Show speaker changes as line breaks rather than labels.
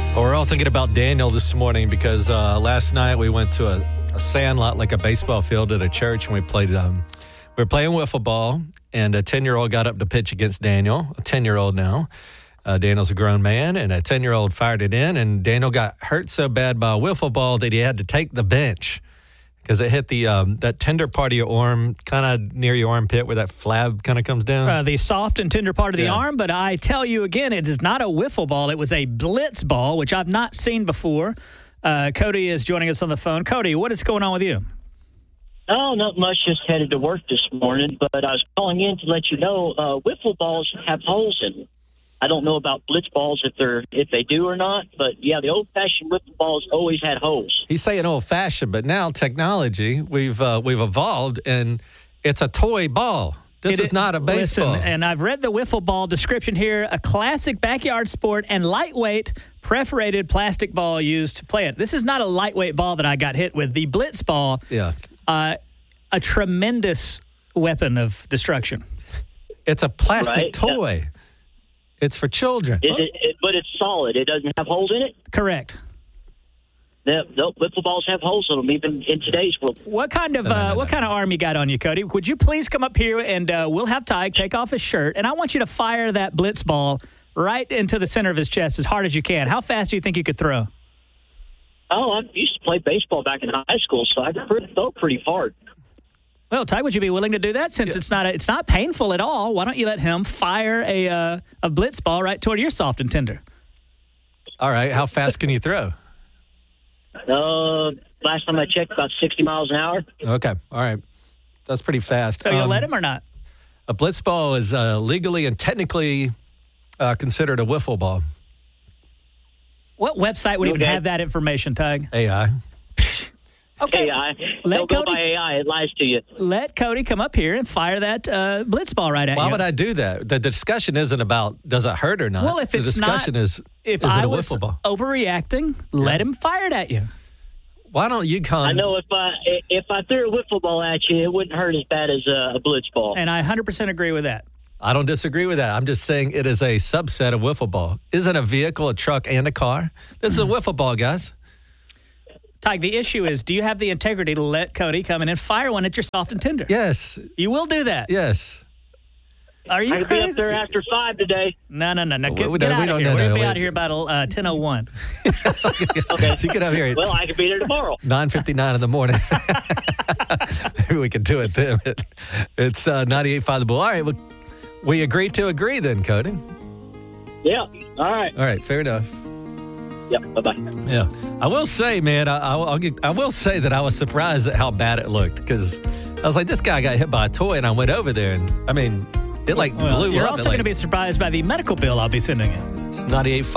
Well, we're all thinking about Daniel this morning because last night we went to a sand lot, like a baseball field at a church, and we played. We were playing wiffle ball, and a 10-year-old got up to pitch against Daniel, a 10-year-old now. Daniel's a grown man, and a 10-year-old fired it in, and Daniel got hurt so bad by a wiffle ball that he had to take the bench because it hit the that tender part of your arm, kind of near your armpit where that flab kind of comes down.
The soft and tender part of the arm, but I tell you again, it is not a wiffle ball. It was a blitz ball, which I've not seen before. Cody is joining us on the phone. Cody, what is going on with you?
Oh, not much. Just headed to work this morning, but I was calling in to let you know wiffle balls have holes in them. I don't know about blitz balls if they do or not, but yeah, the old-fashioned wiffle balls always had holes.
He's saying old-fashioned, but now technology, we've evolved, and it's a toy ball. This is not a baseball.
Listen, and I've read the wiffle ball description here, a classic backyard sport and lightweight perforated plastic ball used to play it. This is not a lightweight ball that I got hit with. The blitz ball, a tremendous weapon of destruction.
It's a plastic toy. Yeah. It's for children.
But it's solid. It doesn't have holes in it?
Correct.
The wiffle balls have holes in them, even in today's world.
What kind of arm you got on you, Cody? Would you please come up here and we'll have Ty take off his shirt, and I want you to fire that blitz ball right into the center of his chest as hard as you can. How fast do you think you could throw?
Oh, I used to play baseball back in high school, so I could throw pretty hard.
Well, Ty, would you be willing to do that since it's not painful at all? Why don't you let him fire a blitz ball right toward your soft and tender?
All right. How fast can you throw?
Last time I checked, about 60 miles an hour.
Okay. All right. That's pretty fast.
So you'll let him or not?
A blitz ball is legally and technically considered a wiffle ball.
What website would even have that information, Tug?
AI.
Okay. AI. Don't go by AI. It lies to you.
Let Cody come up here and fire that blitz ball right at you.
Why would I do that? The discussion isn't about does it hurt or not.
Well, if it's not, if I was overreacting, let him fire it at you.
Why don't you come?
I know if I threw a wiffle ball at you, it wouldn't hurt as bad as a blitz ball.
And I 100% agree with that.
I don't disagree with that. I'm just saying it is a subset of wiffle ball. Isn't a vehicle a truck and a car? This is a wiffle ball, guys.
Tyke, the issue is, do you have the integrity to let Cody come in and fire one at your soft and tender?
Yes.
You will do that?
Yes.
Are you
crazy? I'll be up there after 5 today.
No. Get out of here. We're going to be out of here about 10:01.
Okay.
You get out here.
Well, I could be there tomorrow.
9:59 in the morning. Maybe we can do it then. It's 98.5 The Bull. All right. Well, we agreed to agree then, Cody.
Yeah. All right.
All right. Fair enough.
Yeah, bye-bye.
Yeah. I will say, man, I will say that I was surprised at how bad it looked because I was like, this guy got hit by a toy, and I went over there, and, I mean, it blew up.
You're also going to be surprised by the medical bill I'll be sending in.
It's 98.5